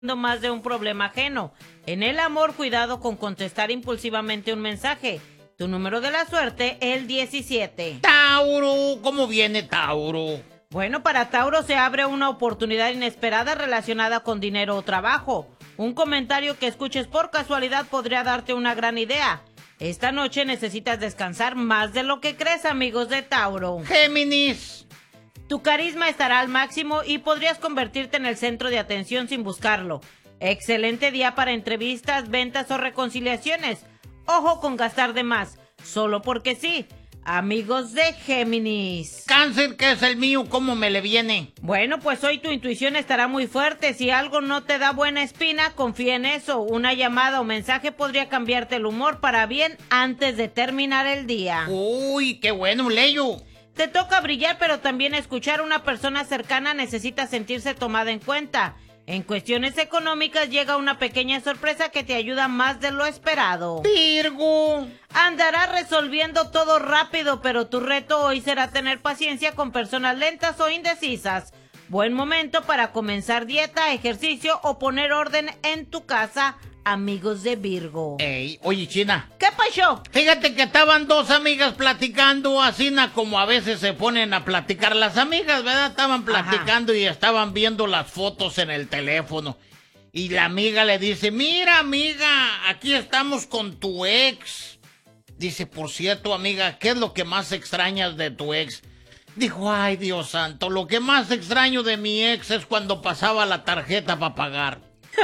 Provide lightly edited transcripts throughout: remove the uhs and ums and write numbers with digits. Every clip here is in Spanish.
más de un problema ajeno. En el amor, cuidado con contestar impulsivamente un mensaje. Tu número de la suerte, el 17. Tauro, ¿cómo viene Tauro? Bueno, para Tauro se abre una oportunidad inesperada relacionada con dinero o trabajo. Un comentario que escuches por casualidad podría darte una gran idea. Esta noche necesitas descansar más de lo que crees, amigos de Tauro. Géminis. Tu carisma estará al máximo y podrías convertirte en el centro de atención sin buscarlo. Excelente día para entrevistas, ventas o reconciliaciones. Ojo con gastar de más, solo porque sí. Amigos de Géminis. Cáncer, que es el mío, ¿cómo me le viene? Bueno, pues hoy tu intuición estará muy fuerte. Si algo no te da buena espina, confía en eso. Una llamada o mensaje podría cambiarte el humor para bien antes de terminar el día. Uy, qué bueno, Leyo. Te toca brillar, pero también escuchar a una persona cercana necesita sentirse tomada en cuenta. En cuestiones económicas llega una pequeña sorpresa que te ayuda más de lo esperado. Virgo. Andarás resolviendo todo rápido, pero tu reto hoy será tener paciencia con personas lentas o indecisas. Buen momento para comenzar dieta, ejercicio o poner orden en tu casa, amigos de Virgo. Ey, oye, China. ¿Qué pasó? Fíjate que estaban dos amigas platicando, así como a veces se ponen a platicar las amigas, ¿verdad? Estaban platicando. Ajá. Y estaban viendo las fotos en el teléfono. Y la amiga le dice, mira, amiga, aquí estamos con tu ex. Dice, por cierto, amiga, ¿qué es lo que más extrañas de tu ex? Dijo, ay, Dios santo, lo que más extraño de mi ex es cuando pasaba la tarjeta para pagar.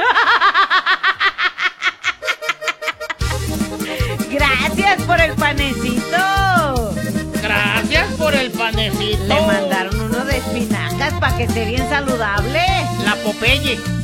Gracias por el panecito. Gracias por el panecito. Le mandaron uno de espinacas para que esté bien saludable. La Popeye.